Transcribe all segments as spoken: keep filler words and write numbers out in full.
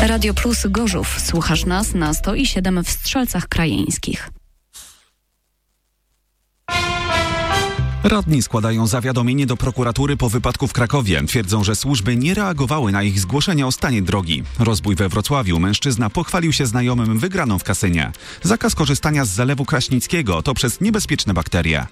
Radio Plus Gorzów. Słuchasz nas na sto i siedem w Strzelcach Krajeńskich. Radni składają zawiadomienie do prokuratury po wypadku w Krakowie. Twierdzą, że służby nie reagowały na ich zgłoszenia o stanie drogi. Rozbój we Wrocławiu. Mężczyzna pochwalił się znajomym wygraną w kasynie. Zakaz korzystania z Zalewu Kraśnickiego to przez niebezpieczne bakterie.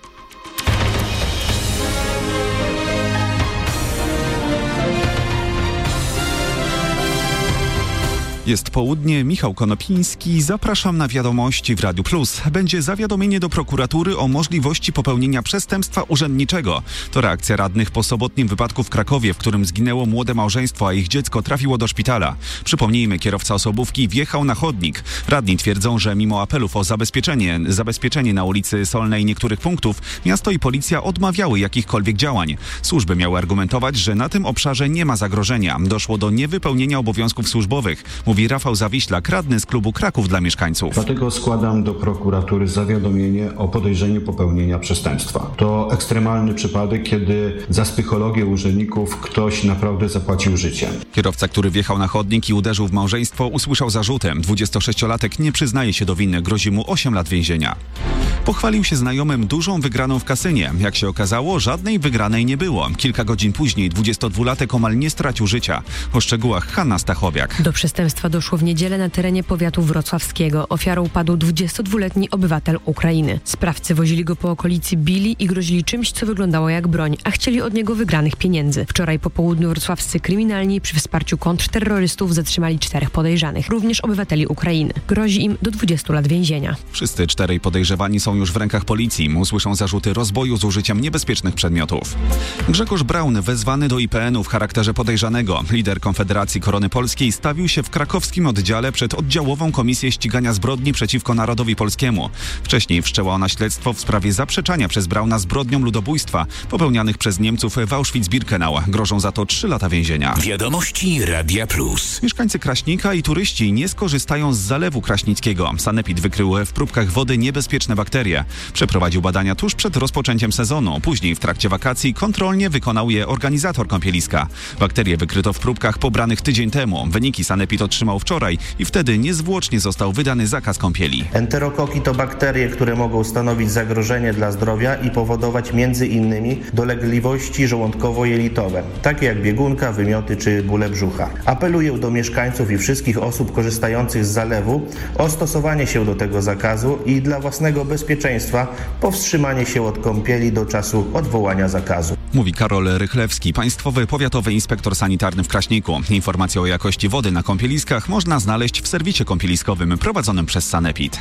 Jest południe, Michał Konopiński, zapraszam na wiadomości w Radiu Plus. Będzie zawiadomienie do prokuratury o możliwości popełnienia przestępstwa urzędniczego. To reakcja radnych po sobotnim wypadku w Krakowie, w którym zginęło młode małżeństwo, a ich dziecko trafiło do szpitala. Przypomnijmy, kierowca osobówki wjechał na chodnik. Radni twierdzą, że mimo apelów o zabezpieczenie, zabezpieczenie na ulicy Solnej niektórych punktów, miasto i policja odmawiały jakichkolwiek działań. Służby miały argumentować, że na tym obszarze nie ma zagrożenia. Doszło do niewypełnienia obowiązków służbowych. Mówi Rafał Zawiślak, radny z klubu Kraków dla mieszkańców. Dlatego składam do prokuratury zawiadomienie o podejrzeniu popełnienia przestępstwa. To ekstremalny przypadek, kiedy za psychologię urzędników ktoś naprawdę zapłacił życiem. Kierowca, który wjechał na chodnik i uderzył w małżeństwo, usłyszał zarzuty. dwudziestosześciolatek nie przyznaje się do winy, grozi mu osiem lat więzienia. Pochwalił się znajomym dużą wygraną w kasynie. Jak się okazało, żadnej wygranej nie było. Kilka godzin później dwudziestodwulatek omal nie stracił życia. O szczegółach Hanna Stachowiak. Do przestępstwa doszło w niedzielę na terenie powiatu wrocławskiego. Ofiarą padł dwudziestodwuletni obywatel Ukrainy. Sprawcy wozili go po okolicy, bili i grozili czymś, co wyglądało jak broń, a chcieli od niego wygranych pieniędzy. Wczoraj po południu wrocławscy kryminalni przy wsparciu kontrterrorystów zatrzymali czterech podejrzanych, również obywateli Ukrainy. Grozi im do dwudziestu lat więzienia. Wszyscy czterej podejrzewani są już w rękach policji. Usłyszą zarzuty rozboju z użyciem niebezpiecznych przedmiotów. Grzegorz Braun wezwany do I P N u w charakterze podejrzanego. Lider Konfederacji Korony Polskiej stawił się w krakowskim oddziale przed oddziałową Komisję Ścigania Zbrodni przeciwko Narodowi Polskiemu. Wcześniej wszczęła ona śledztwo w sprawie zaprzeczania przez Brauna zbrodniom ludobójstwa popełnianych przez Niemców w Auschwitz-Birkenau. Grożą za to trzy lata więzienia. Wiadomości Radia Plus. Mieszkańcy Kraśnika i turyści nie skorzystają z Zalewu Kraśnickiego. Sanepid wykrył w próbkach wody niebezpieczne bakterie. Przeprowadził badania tuż przed rozpoczęciem sezonu. Później w trakcie wakacji kontrolnie wykonał je organizator kąpieliska. Bakterie wykryto w próbkach pobranych tydzień temu. Wyniki Sanepid otrzymał wczoraj i wtedy niezwłocznie został wydany zakaz kąpieli. Enterokoki to bakterie, które mogą stanowić zagrożenie dla zdrowia i powodować między innymi dolegliwości żołądkowo-jelitowe, takie jak biegunka, wymioty czy bóle brzucha. Apeluję do mieszkańców i wszystkich osób korzystających z zalewu o stosowanie się do tego zakazu i dla własnego bezpieczeństwa powstrzymanie się od kąpieli do czasu odwołania zakazu. Mówi Karol Rychlewski, państwowy powiatowy inspektor sanitarny w Kraśniku. Informacje o jakości wody na kąpieliskach można znaleźć w serwisie kąpieliskowym prowadzonym przez Sanepid.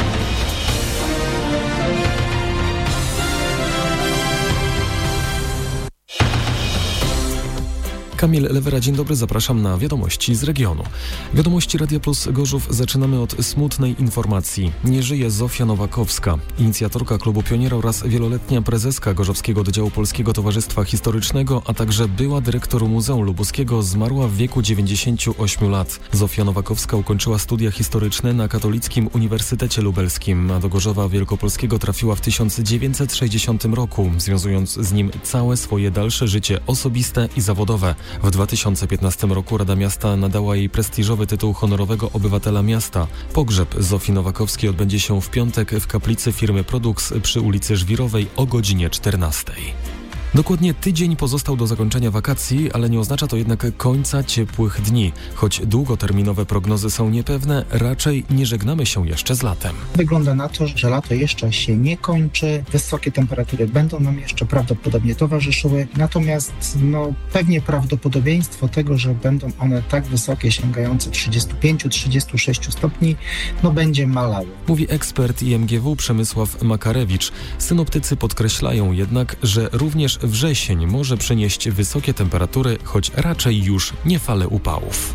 Kamil Lewera, dzień dobry, zapraszam na wiadomości z regionu. Wiadomości Radia Plus Gorzów zaczynamy od smutnej informacji. Nie żyje Zofia Nowakowska, inicjatorka Klubu Pioniera oraz wieloletnia prezeska Gorzowskiego Oddziału Polskiego Towarzystwa Historycznego, a także była dyrektor Muzeum Lubuskiego, zmarła w wieku dziewięćdziesięciu ośmiu lat. Zofia Nowakowska ukończyła studia historyczne na Katolickim Uniwersytecie Lubelskim, a do Gorzowa Wielkopolskiego trafiła w tysiąc dziewięćset sześćdziesiątym roku, związując z nim całe swoje dalsze życie osobiste i zawodowe. W dwa tysiące piętnastym roku Rada Miasta nadała jej prestiżowy tytuł honorowego obywatela miasta. Pogrzeb Zofii Nowakowskiej odbędzie się w piątek w kaplicy firmy Produx przy ulicy Żwirowej o godzinie czternastej. Dokładnie tydzień pozostał do zakończenia wakacji, ale nie oznacza to jednak końca ciepłych dni. Choć długoterminowe prognozy są niepewne, raczej nie żegnamy się jeszcze z latem. Wygląda na to, że lato jeszcze się nie kończy. Wysokie temperatury będą nam jeszcze prawdopodobnie towarzyszyły. Natomiast no, pewnie prawdopodobieństwo tego, że będą one tak wysokie, sięgające trzydziestu pięciu do trzydziestu sześciu stopni, no będzie malało. Mówi ekspert I M G W Przemysław Makarewicz. Synoptycy podkreślają jednak, że również wrzesień może przynieść wysokie temperatury, choć raczej już nie fale upałów.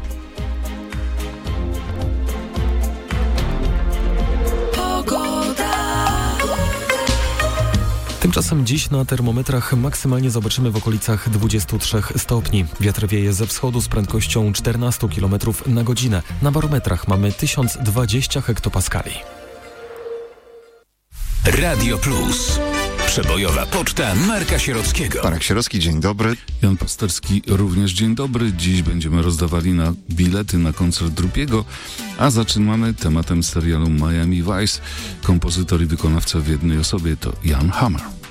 Tymczasem dziś na termometrach maksymalnie zobaczymy w okolicach dwudziestu trzech stopni. Wiatr wieje ze wschodu z prędkością czternaście kilometrów na godzinę. Na barometrach mamy tysiąc dwadzieścia hektopaskali. Radio Plus. Przebojowa poczta Marka Sierockiego. Marek Sierocki, dzień dobry. Jan Pasterski, również dzień dobry. Dziś będziemy rozdawali na bilety na koncert Drupiego, a zaczynamy tematem serialu Miami Vice. Kompozytor i wykonawca w jednej osobie to Jan Hammer.